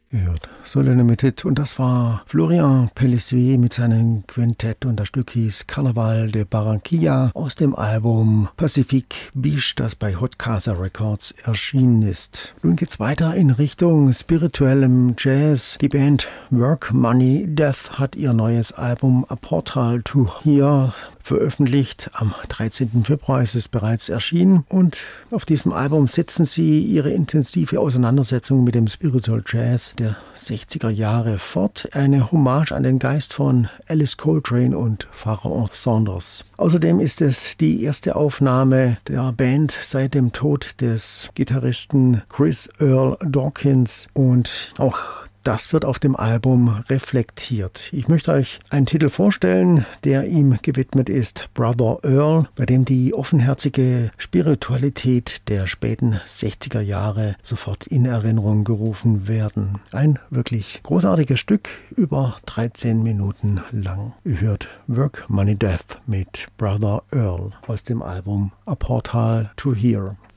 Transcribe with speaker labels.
Speaker 1: Gehört. Soul Limited, und das war Florian Pellisier mit seinem Quintett, und das Stück hieß Carnaval de Barranquilla aus dem Album Pacific Beach, das bei Hot Casa Records erschienen ist. Nun geht's weiter in Richtung spirituellem Jazz. Die Band Work Money Death hat ihr neues Album A Portal to Here veröffentlicht. Am 13. Februar ist es bereits erschienen, und auf diesem Album setzen sie ihre intensive Auseinandersetzung mit dem Spiritual Jazz der 60er Jahre fort. Eine Hommage an den Geist von Alice Coltrane und Pharoah Sanders. Außerdem ist es die erste Aufnahme der Band seit dem Tod des Gitarristen Chris Earl Dawkins, und auch das wird auf dem Album reflektiert. Ich möchte euch einen Titel vorstellen, der ihm gewidmet ist, Brother Earl, bei dem die offenherzige Spiritualität der späten 60er Jahre sofort in Erinnerung gerufen werden. Ein wirklich großartiges Stück, über 13 Minuten lang. Ihr hört Work Money Death mit Brother Earl aus dem Album A Portal to Here.